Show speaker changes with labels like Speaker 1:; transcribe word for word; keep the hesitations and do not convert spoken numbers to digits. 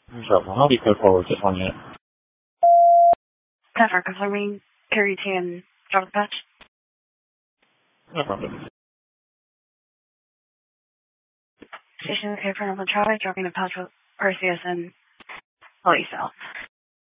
Speaker 1: Sure. I'll be code forward just one minute.
Speaker 2: Never confirming carry T and drop the patch.
Speaker 1: No problem.
Speaker 2: Station okay for Northern Charlie, dropping the patch with Perseus and Police South.